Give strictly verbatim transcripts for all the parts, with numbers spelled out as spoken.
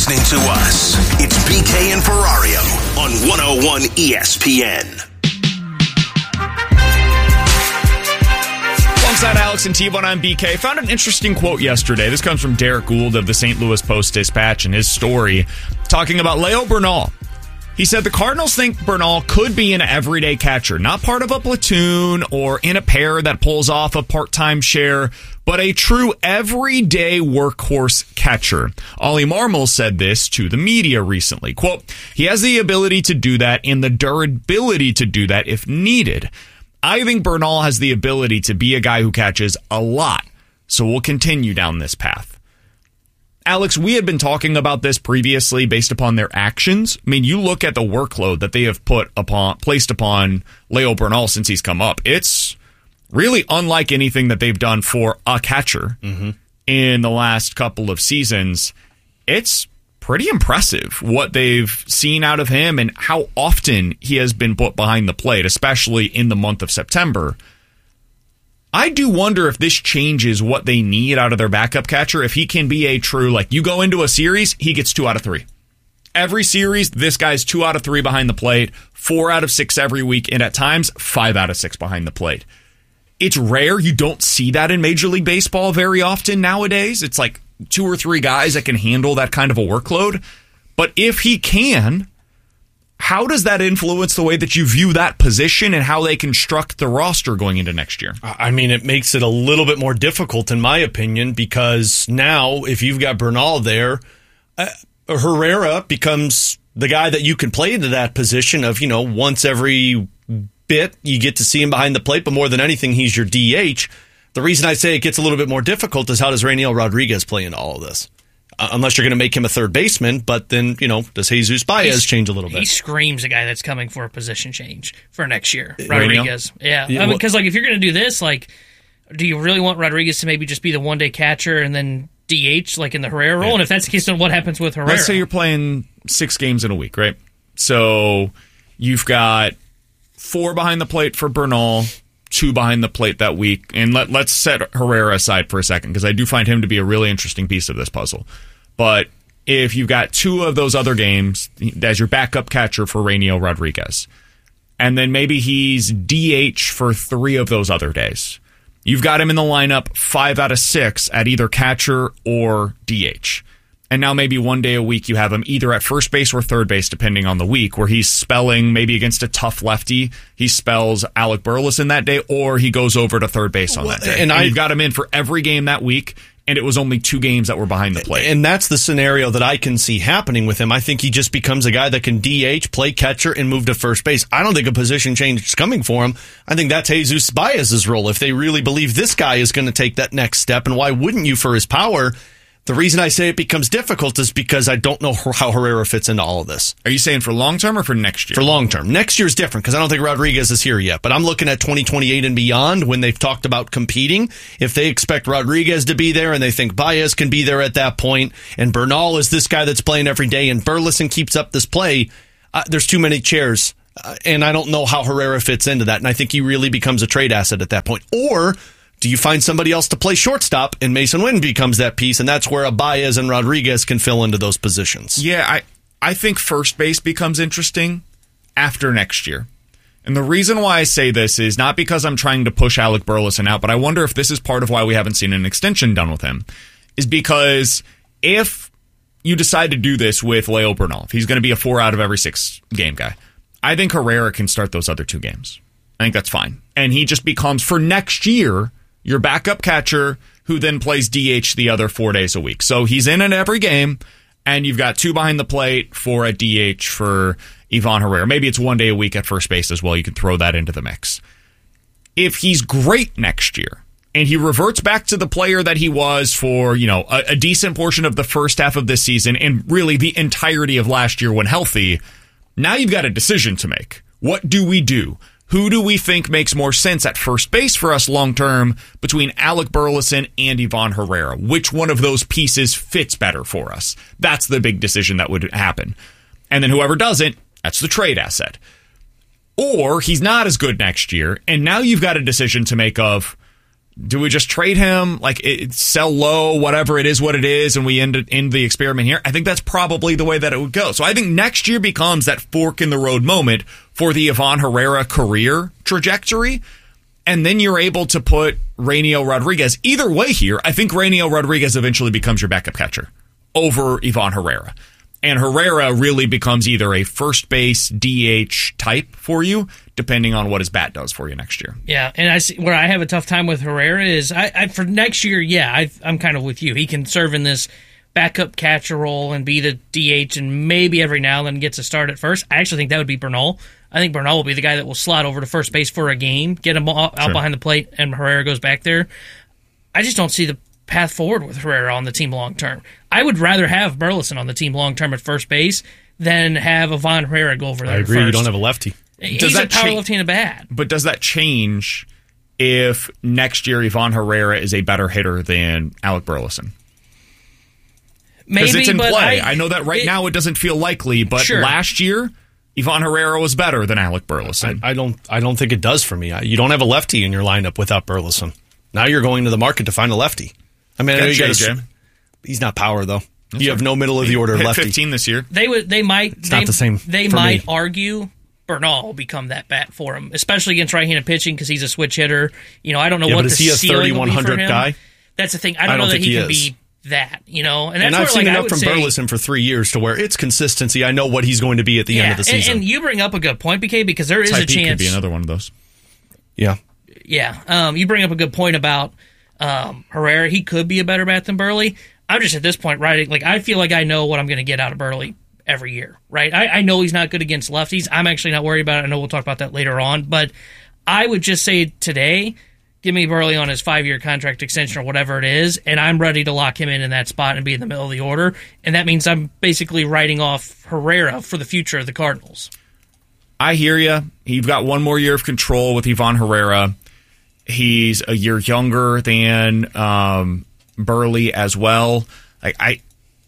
listening to us. It's B K and Ferrario on one oh one E S P N. Alongside Alex and T-Bone, I'm B K. Found an interesting quote yesterday. This comes from Derek Gould of the Saint Louis Post-Dispatch and his story talking about Leo Bernal. He said the Cardinals think Bernal could be an everyday catcher, not part of a platoon or in a pair that pulls off a part-time share, but a true everyday workhorse catcher. Ollie Marmol said this to the media recently. Quote, he has the ability to do that and the durability to do that if needed. I think Bernal has the ability to be a guy who catches a lot, so we'll continue down this path. Alex, we had been talking about this previously based upon their actions. I mean, you look at the workload that they have put upon, placed upon Leo Bernal since he's come up. It's really unlike anything that they've done for a catcher mm-hmm. in the last couple of seasons. It's pretty impressive what they've seen out of him and how often he has been put behind the plate, especially in the month of September. I do wonder if this changes what they need out of their backup catcher, if he can be a true, like, you go into a series, he gets two out of three. Every series, this guy's two out of three behind the plate, four out of six every week, and at times, five out of six behind the plate. It's rare. You don't see that in Major League Baseball very often nowadays. It's like two or three guys that can handle that kind of a workload. But if he can, how does that influence the way that you view that position and how they construct the roster going into next year? I mean, it makes it a little bit more difficult, in my opinion, because now if you've got Bernal there, uh, Herrera becomes the guy that you can play into that position of, you know, once every bit you get to see him behind the plate, but more than anything, he's your D H. The reason I say it gets a little bit more difficult is how does Rainiel Rodriguez play into all of this? Uh, unless you're going to make him a third baseman, but then, you know, does Jesus Baez He's, change a little bit? He screams a guy that's coming for a position change for next year. Rodriguez. Yeah. Yeah, I mean, well- because, like, if you're going to do this, like, do you really want Rodriguez to maybe just be the one-day catcher and then D H, like in the Herrera role? Yeah. And if that's the case, then what happens with Herrera? Let's say you're playing six games in a week, right? So you've got four behind the plate for Bernal, two behind the plate that week. And let, let's set Herrera aside for a second, because I do find him to be a really interesting piece of this puzzle. But if you've got two of those other games as your backup catcher for Rainiel Rodriguez, and then maybe he's D H for three of those other days, you've got him in the lineup five out of six at either catcher or D H. And now maybe one day a week you have him either at first base or third base, depending on the week, where he's spelling maybe against a tough lefty. He spells Alec Burleson that day, or he goes over to third base on that day. And, and I, you've got him in for every game that week, and it was only two games that were behind the plate. And that's the scenario that I can see happening with him. I think he just becomes a guy that can D H, play catcher, and move to first base. I don't think a position change is coming for him. I think that's Jesus Baez's role if they really believe this guy is going to take that next step. And why wouldn't you for his power? The reason I say it becomes difficult is because I don't know how Herrera fits into all of this. Are you saying for long term or for next year? For long term. Next year is different because I don't think Rodriguez is here yet. But I'm looking at twenty twenty-eight and beyond when they've talked about competing. If they expect Rodriguez to be there and they think Baez can be there at that point, and Bernal is this guy that's playing every day, and Burleson keeps up this play, uh, there's too many chairs. Uh, and I don't know how Herrera fits into that. And I think he really becomes a trade asset at that point. Or do you find somebody else to play shortstop, and Mason Wynn becomes that piece, and that's where a Baez and Rodriguez can fill into those positions? Yeah, I, I think first base becomes interesting after next year. And the reason why I say this is not because I'm trying to push Alec Burleson out, but I wonder if this is part of why we haven't seen an extension done with him, is because if you decide to do this with Leo Bernal, if he's going to be a four out of every six game guy, I think Herrera can start those other two games. I think that's fine. And he just becomes, for next year, your backup catcher who then plays D H the other four days a week. So he's in at every game, and you've got two behind the plate, four at D H for Ivan Herrera. Maybe it's one day a week at first base as well. You can throw that into the mix. If he's great next year, and he reverts back to the player that he was for, you know, a, a decent portion of the first half of this season, and really the entirety of last year when healthy, now you've got a decision to make. What do we do? Who do we think makes more sense at first base for us long-term between Alec Burleson and Ivan Herrera? Which one of those pieces fits better for us? That's the big decision that would happen. And then whoever doesn't, that's the trade asset. Or he's not as good next year, and now you've got a decision to make of, Do we just trade him, like it, sell low, whatever it is, what it is, and we end, end the experiment here? I think that's probably the way that it would go. So I think next year becomes that fork in the road moment for the Ivan Herrera career trajectory. And then you're able to put Rainiel Rodriguez. Either way here, I think Rainiel Rodriguez eventually becomes your backup catcher over Ivan Herrera. And Herrera really becomes either a first base D H type for you, depending on what his bat does for you next year. Yeah, and I see where I have a tough time with Herrera is I, I for next year. Yeah, I, I'm kind of with you. He can serve in this backup catcher role and be the D H, and maybe every now and then gets a start at first. I actually think that would be Bernal. I think Bernal will be the guy that will slide over to first base for a game, get him out sure. behind the plate, and Herrera goes back there. I just don't see the path forward with Herrera on the team long term. I would rather have Burleson on the team long term at first base than have Ivan Herrera go over there. I agree. First. You don't have a lefty. He's Does a that power change- left-handed bat. But does that change if next year Ivan Herrera is a better hitter than Alec Burleson? Maybe, Because it's in but play. I, I know that right it, now it doesn't feel likely, but Sure. last year Ivan Herrera was better than Alec Burleson. I, I don't. I don't think it does for me. I, you don't have a lefty in your lineup without Burleson. Now you're going to the market to find a lefty. I mean, I know you J got J. He's not power though. You have no middle of the order Hit lefty. fifteen this year. They would. They might. It's they, not the same They for might me. argue Bernal will become that bat for him, especially against right-handed pitching because he's a switch hitter. You know, I don't know Yeah, what but the is he a ceiling will be for thirty-one hundred him. guy? That's the thing. I don't, I don't know that think he, he can is. be that. You know, and that's And where I've seen like, I enough would from say, Burleson for three years to where it's consistency. I know what he's going to be at the yeah, end of the season. And, and you bring up a good point, B K, because there is a Type E chance. could be another one of those. yeah. Yeah, um, you bring up a good point about um, Herrera. He could be a better bat than Burley. I'm just at this point writing like I feel like I know what I'm going to get out of Burley every year, right? I, I know he's not good against lefties. I'm actually not worried about it. I know we'll talk about that later on, but I would just say today, give me Burley on his five-year contract extension or whatever it is, and I'm ready to lock him in in that spot and be in the middle of the order. And that means I'm basically writing off Herrera for the future of the Cardinals. I hear you. You've got one more year of control with Ivan Herrera. He's a year younger than um, Burley as well. I, I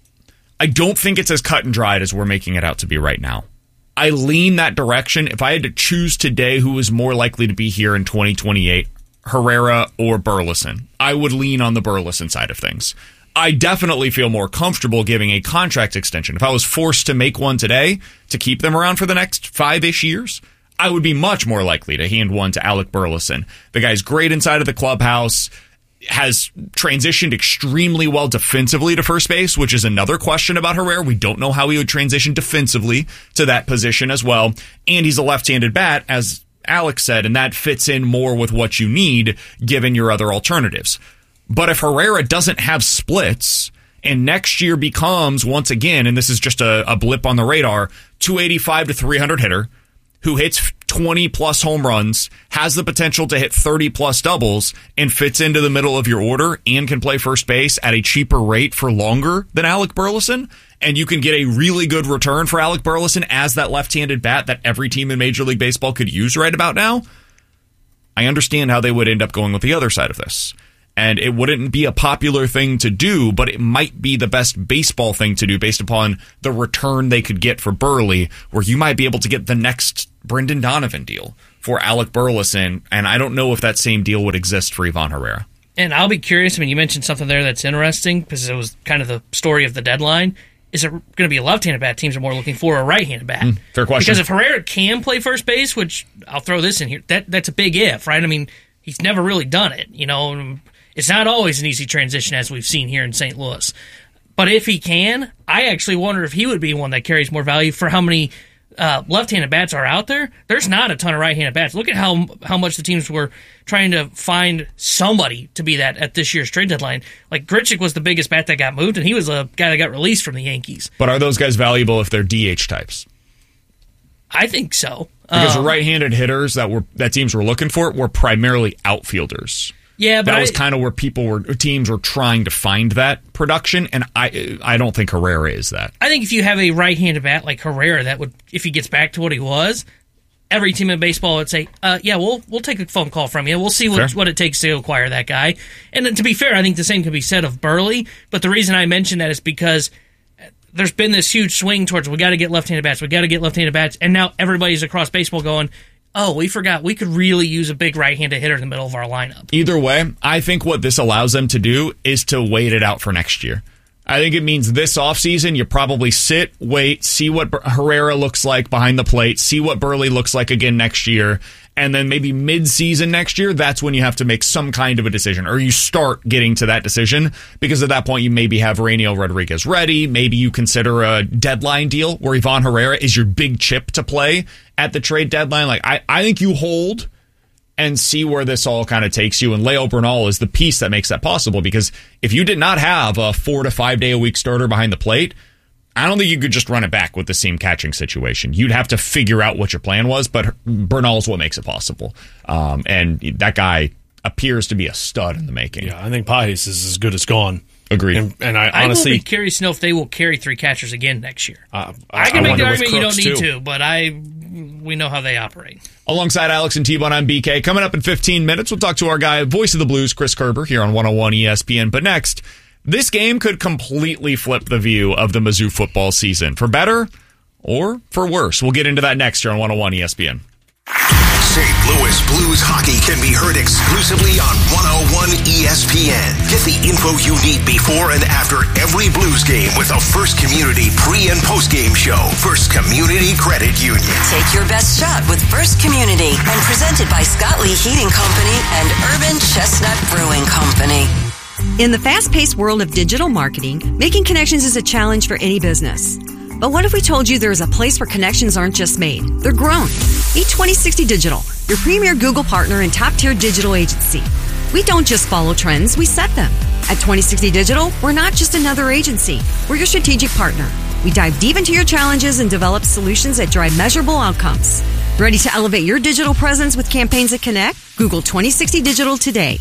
I don't think it's as cut and dried as we're making it out to be right now. I lean that direction. If I had to choose today who is more likely to be here in twenty twenty-eight, Herrera or Burleson, I would lean on the Burleson side of things. I definitely feel more comfortable giving a contract extension. If I was forced to make one today to keep them around for the next five-ish years, I would be much more likely to hand one to Alec Burleson. The guy's great inside of the clubhouse, has transitioned extremely well defensively to first base, which is another question about Herrera. We don't know how he would transition defensively to that position as well. And he's a left-handed bat, as Alex said, and that fits in more with what you need given your other alternatives. But if Herrera doesn't have splits and next year becomes, once again, and this is just a, a blip on the radar, two eighty-five to three hundred hitter who hits twenty plus home runs, has the potential to hit thirty plus doubles, and fits into the middle of your order and can play first base at a cheaper rate for longer than Alec Burleson, and you can get a really good return for Alec Burleson as that left-handed bat that every team in Major League Baseball could use right about now, I understand how they would end up going with the other side of this. And it wouldn't be a popular thing to do, but it might be the best baseball thing to do based upon the return they could get for Burley, where you might be able to get the next Brendan Donovan deal for Alec Burleson. And I don't know if that same deal would exist for Ivan Herrera. And I'll be curious. I mean, you mentioned something there that's interesting because it was kind of the story of the deadline. Is it going to be a left-handed bat? Teams are more looking for a right-handed bat. Mm, fair question. Because if Herrera can play first base, which I'll throw this in here, that that's a big if, right? I mean, he's never really done it, you know. It's not always an easy transition, as we've seen here in Saint Louis. But if he can, I actually wonder if he would be one that carries more value for how many uh, left-handed bats are out there. There's not a ton of right-handed bats. Look at how how much the teams were trying to find somebody to be that at this year's trade deadline. Like, Grichuk was the biggest bat that got moved, and he was a guy that got released from the Yankees. But are those guys valuable if they're D H types? I think so. Because um, the right-handed hitters that were that teams were looking for were primarily outfielders. Yeah, but that was I, kind of where people were, teams were trying to find that production, and I, I don't think Herrera is that. I think if you have a right-handed bat like Herrera, that would, if he gets back to what he was, every team in baseball would say, uh, "Yeah, we'll we'll take a phone call from you. We'll see what, what it takes to acquire that guy." And then, to be fair, I think the same can be said of Burley. But the reason I mention that is because there's been this huge swing towards we got to get left-handed bats, we got to get left-handed bats, and now everybody's across baseball going, oh, we forgot we could really use a big right-handed hitter in the middle of our lineup. Either way, I think what this allows them to do is to wait it out for next year. I think it means this offseason, you probably sit, wait, see what Herrera looks like behind the plate, see what Burley looks like again next year, and then maybe mid-season next year, that's when you have to make some kind of a decision, or you start getting to that decision, because at that point you maybe have Rainiel Rodriguez ready, maybe you consider a deadline deal where Ivan Herrera is your big chip to play at the trade deadline. Like I, I think you hold and see where this all kind of takes you. And Leo Bernal is the piece that makes that possible, because if you did not have a four to five day a week starter behind the plate, I don't think you could just run it back with the seam catching situation. You'd have to figure out what your plan was, but Bernal is what makes it possible. Um, and that guy appears to be a stud in the making. Yeah, I think Pages is as good as gone. Agreed. And, and I I honestly, will be curious to know if they will carry three catchers again next year. Uh, I, I can make wonder the with argument you don't Crooks, need too. to, but I we know how they operate. Alongside Alex and T-Bone, I'm B K. Coming up in fifteen minutes, we'll talk to our guy, voice of the Blues, Chris Kerber, here on one oh one E S P N. But next, this game could completely flip the view of the Mizzou football season, for better or for worse. We'll get into that next here on one oh one E S P N. Saint Louis Blues hockey can be heard exclusively on one oh one E S P N. Get the info you need before and after every Blues game with a First Community pre- and post-game show. First Community Credit Union. Take your best shot with First Community, and presented by Scott Lee Heating Company and Urban Chestnut Brewing Company. In the fast-paced world of digital marketing, making connections is a challenge for any business. But what if we told you there is a place where connections aren't just made, they're grown? Meet twenty sixty Digital, your premier Google partner and top-tier digital agency. We don't just follow trends, we set them. At twenty sixty Digital, we're not just another agency, we're your strategic partner. We dive deep into your challenges and develop solutions that drive measurable outcomes. Ready to elevate your digital presence with campaigns that connect? Google twenty sixty Digital today.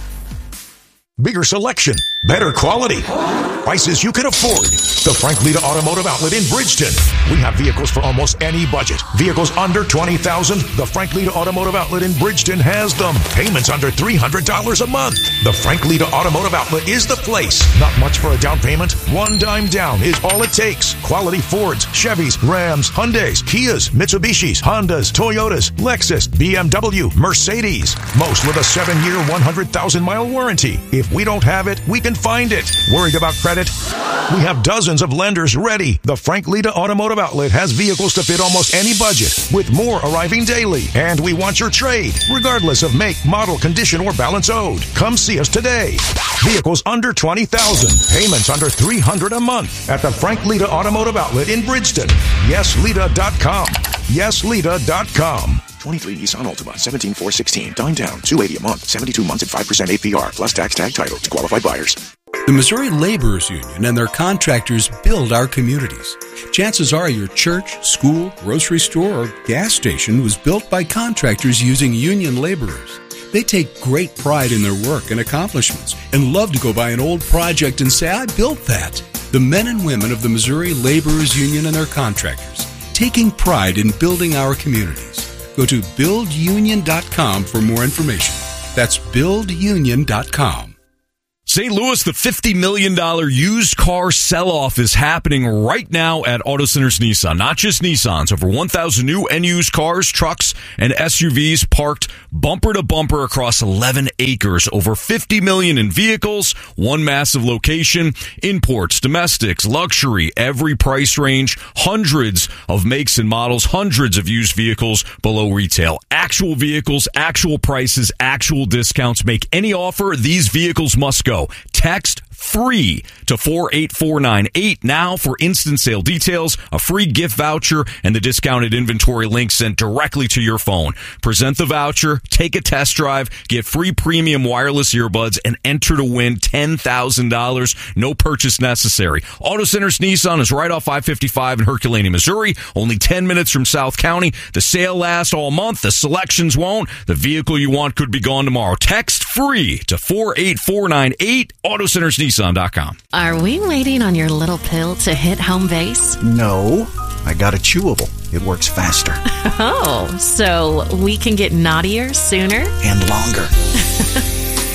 Bigger selection, better quality, prices you can afford. The Frank Lita Automotive Outlet in Bridgeton. We have vehicles for almost any budget. Vehicles under twenty thousand dollars. The Frank Lita Automotive Outlet in Bridgeton has them. Payments under three hundred dollars a month. The Frank Lita Automotive Outlet is the place. Not much for a down payment. One dime down is all it takes. Quality Fords, Chevys, Rams, Hyundais, Kias, Mitsubishis, Hondas, Toyotas, Lexus, B M W, Mercedes. Most with a seven-year, one hundred thousand mile warranty. If we don't have it, we can find it. Worried about credit? We have dozens of lenders ready. The Frank Lita Automotive Outlet has vehicles to fit almost any budget, with more arriving daily. And we want your trade, regardless of make, model, condition, or balance owed. Come see us today. Vehicles under twenty thousand dollars. Payments under three hundred dollars a month at the Frank Lita Automotive Outlet in Bridgeton. yes lita dot com. yes lita dot com. twenty-three Nissan Altima, seventeen four sixteen. Dime down, two hundred eighty dollars a month, seventy-two months at five percent A P R, plus tax tag title to qualified buyers. The Missouri Laborers Union and their contractors build our communities. Chances are your church, school, grocery store, or gas station was built by contractors using union laborers. They take great pride in their work and accomplishments and love to go by an old project and say, I built that. The men and women of the Missouri Laborers Union and their contractors, taking pride in building our communities. Go to build union dot com for more information. That's build union dot com. Saint Louis, the fifty million dollars used car sell-off is happening right now at Auto Centers Nissan. Not just Nissans, over one thousand new and used cars, trucks, and S U Vs parked bumper to bumper across eleven acres. Over fifty million dollars in vehicles, one massive location, imports, domestics, luxury, every price range, hundreds of makes and models, hundreds of used vehicles below retail. Actual vehicles, actual prices, actual discounts. Make any offer, these vehicles must go. Text free to four eight four nine eight now for instant sale details, a free gift voucher, and the discounted inventory link sent directly to your phone. Present the voucher, take a test drive, get free premium wireless earbuds, and enter to win ten thousand dollars. No purchase necessary. Auto Centers Nissan is right off I fifty-five in Herculaneum, Missouri. Only ten minutes from South County. The sale lasts all month. The selections won't. The vehicle you want could be gone tomorrow. Text free to four eight four nine eight. Auto Centers Nissan dot com. Are we waiting on your little pill to hit home base? No, I got a chewable. It works faster. Oh, so we can get naughtier sooner? And longer.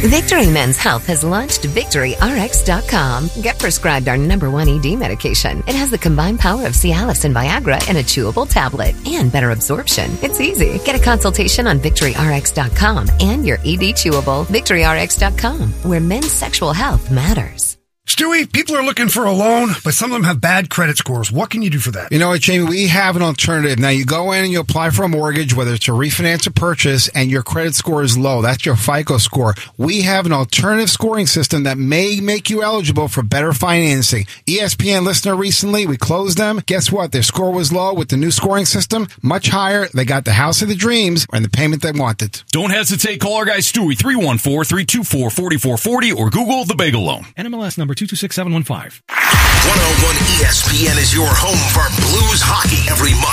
Victory Men's Health has launched Victory R X dot com. Get prescribed our number one E D medication. It has the combined power of Cialis and Viagra in a chewable tablet and better absorption. It's easy. Get a consultation on Victory R X dot com and your E D chewable. Victory R X dot com, where men's sexual health matters. Stewie, people are looking for a loan, but some of them have bad credit scores. What can you do for that? You know what, Jamie? We have an alternative. Now, you go in and you apply for a mortgage, whether it's a refinance or purchase, and your credit score is low. That's your FICO score. We have an alternative scoring system that may make you eligible for better financing. E S P N listener recently, we closed them. Guess what? Their score was low. With the new scoring system, much higher. They got the house of the dreams and the payment they wanted. Don't hesitate. Call our guy Stewie, three one four, three two four, four four four zero, or Google the Bagel Loan. N M L S number two two six seven one five. one oh one E S P N is your home for Blues hockey every month.